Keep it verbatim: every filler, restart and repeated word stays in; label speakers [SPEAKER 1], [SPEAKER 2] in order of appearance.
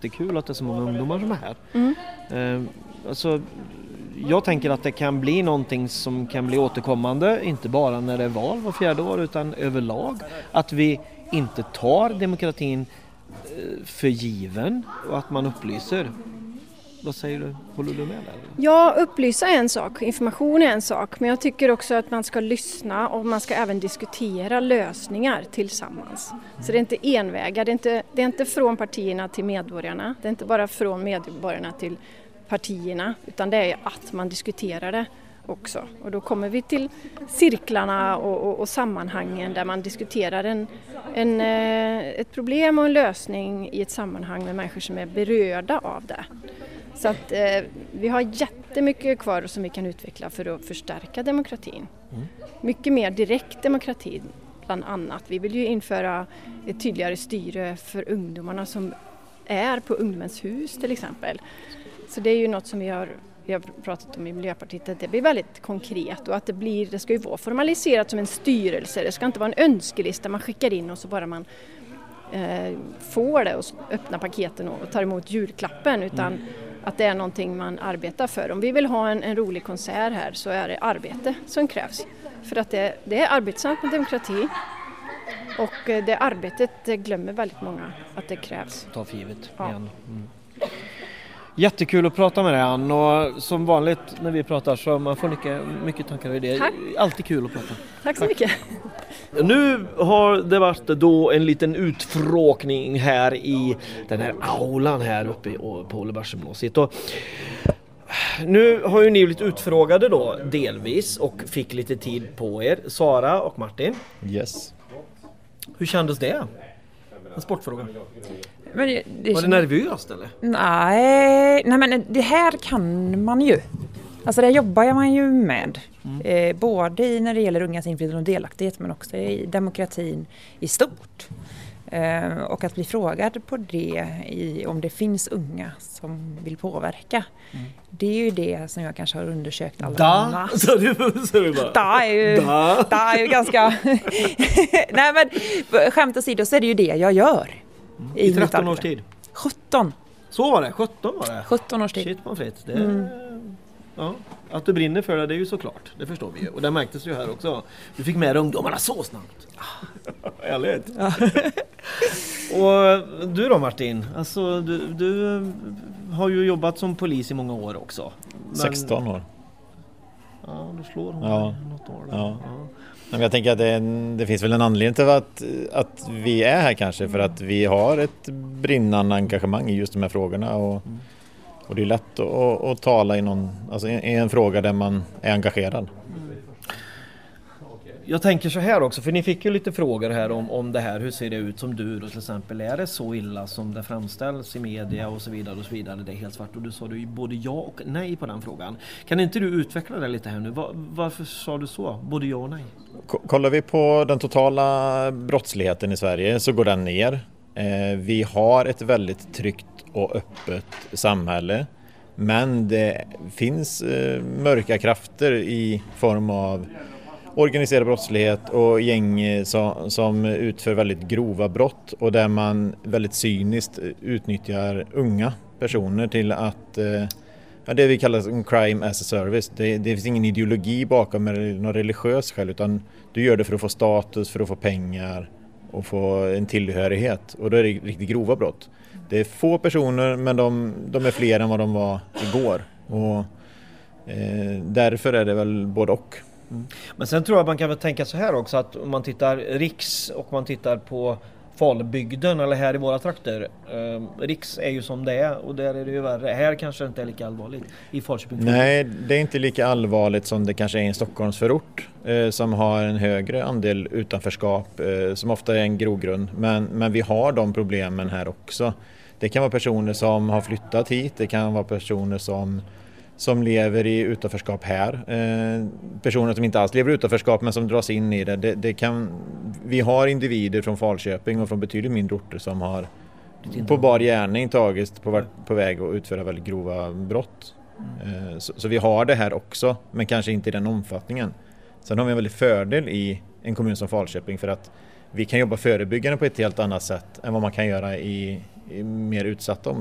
[SPEAKER 1] jättekul att det är så många ungdomar som är här.
[SPEAKER 2] Mm.
[SPEAKER 1] Eh, alltså, jag tänker att det kan bli någonting som kan bli återkommande, inte bara när det är val var fjärde år utan överlag. Att vi inte tar demokratin för given och att man upplyser. Vad säger du? Håller du med där?
[SPEAKER 2] Ja, upplysa är en sak, information är en sak. Men jag tycker också att man ska lyssna och man ska även diskutera lösningar tillsammans. Så det är inte envägar, det är inte, det är inte från partierna till medborgarna. Det är inte bara från medborgarna till partierna, utan det är att man diskuterar det också. Och då kommer vi till cirklarna och, och, och sammanhangen där man diskuterar en, en, ett problem och en lösning i ett sammanhang med människor som är berörda av det. Så att eh, vi har jättemycket kvar som vi kan utveckla för att förstärka demokratin. Mm. Mycket mer direkt demokrati bland annat. Vi vill ju införa ett tydligare styre för ungdomarna som är på ungdomens hus till exempel. Så det är ju något som vi har, vi har pratat om i Miljöpartiet, att det blir väldigt konkret och att det blir, det ska ju vara formaliserat som en styrelse. Det ska inte vara en önskelista man skickar in och så bara man eh, får det och öppnar paketen och tar emot julklappen, utan mm. att det är någonting man arbetar för. Om vi vill ha en, en rolig konsert här så är det arbete som krävs. För att det, det är arbetsamt med demokrati och det arbetet det glömmer väldigt många att det krävs.
[SPEAKER 1] Ta för givet
[SPEAKER 2] ja.
[SPEAKER 1] igen. Mm. Jättekul att prata med dig, Ann, och som vanligt när vi pratar så man får mycket, mycket tankar och idéer.
[SPEAKER 2] Tack.
[SPEAKER 1] Alltid kul att prata.
[SPEAKER 2] Tack så
[SPEAKER 1] Tack.
[SPEAKER 2] mycket.
[SPEAKER 1] Nu har det varit då en liten utfrågning här i den här aulan här uppe på Ollebergsgymnasiet. Och nu har ju ni blivit utfrågade då delvis och fick lite tid på er, Sara och Martin.
[SPEAKER 3] Yes.
[SPEAKER 1] Hur kändes det? En sportfråga.
[SPEAKER 4] Men det, det
[SPEAKER 1] var det nervöst eller?
[SPEAKER 4] Nej, nej, men det här kan man ju. Alltså det jobbar man ju med. Mm. Eh, både i när det gäller ungas inflytande och delaktighet, men också i demokratin i stort. Eh, och att bli frågad på det i, om det finns unga som vill påverka. Mm. Det är ju det som jag kanske har undersökt allra
[SPEAKER 1] da? Så du, så du bara,
[SPEAKER 4] da är ju,
[SPEAKER 1] da.
[SPEAKER 4] Da är ju ganska... Nej men skämt åsido så är det ju det jag gör.
[SPEAKER 1] Mm. I, I tretton års tid?
[SPEAKER 4] sjutton.
[SPEAKER 1] Så var det, sjutton var det?
[SPEAKER 4] sjutton års tid.
[SPEAKER 1] Shit man fritt. Det,
[SPEAKER 4] mm.
[SPEAKER 1] ja, att du brinner för det, det är ju såklart. Det förstår vi ju. Och det märktes ju här också. Du fick med ungdomarna så snabbt. Ärligt. Ja. Och du då Martin? Alltså du, du har ju jobbat som polis i många år också. Men...
[SPEAKER 3] sexton år.
[SPEAKER 1] Ja, du slår hon
[SPEAKER 3] ja.
[SPEAKER 1] något år.
[SPEAKER 3] Ja. Ja. Men jag tänker att det, en, det finns väl en anledning till att, att vi är här kanske. För att vi har ett brinnande engagemang i just de här frågorna. Och, mm. och det är lätt att, att, att tala i, någon, alltså i en fråga där man är engagerad.
[SPEAKER 1] Jag tänker så här också, för ni fick ju lite frågor här om, om det här, hur ser det ut som du då till exempel, är det så illa som det framställs i media och så vidare och så vidare, det är helt svart, och du sa ju både ja och nej på den frågan. Kan inte du utveckla det lite här nu, Var, varför sa du så, både ja och nej?
[SPEAKER 3] Kollar vi på den totala brottsligheten i Sverige så går den ner. Eh, vi har ett väldigt tryggt och öppet samhälle, men det finns eh, mörka krafter i form av organiserad brottslighet och gäng som, som utför väldigt grova brott och där man väldigt cyniskt utnyttjar unga personer till att ja, det vi kallar en crime as a service. Det, det finns ingen ideologi bakom eller någon religiös skäl, utan du gör det för att få status, för att få pengar och få en tillhörighet, och då är det riktigt grova brott. Det är få personer, men de, de är fler än vad de var igår, och eh, därför är det väl både och.
[SPEAKER 1] Mm. Men sen tror jag man kan väl tänka så här också, att om man tittar riks och man tittar på Falbygden eller här i våra trakter, eh, riks är ju som det är och där är det ju värre. Här kanske det inte är lika allvarligt i Falköping.
[SPEAKER 3] Nej, det är inte lika allvarligt som det kanske är i en Stockholmsförort eh, som har en högre andel utanförskap eh, som ofta är en grogrund, men, men vi har de problemen här också. Det kan vara personer som har flyttat hit, det kan vara personer som som lever i utanförskap här. Eh, personer som inte alls lever i utanförskap men som dras in i det. Det, det kan, vi har individer från Falköping och från betydligt mindre orter som har på bar gärning tagits på, på väg att utföra väldigt grova brott. Eh, så, så vi har det här också, men kanske inte i den omfattningen. Sen har vi en väldigt fördel i en kommun som Falköping, för att vi kan jobba förebyggande på ett helt annat sätt än vad man kan göra i, i mer utsatta områden.